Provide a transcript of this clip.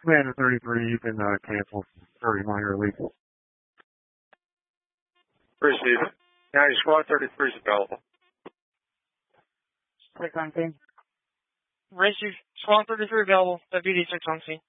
Commander 33, you can cancel 30 minor release. Receive it. Now your squad 33 is available. Click on scene. Receive. Squad 33 available. WD6 on scene.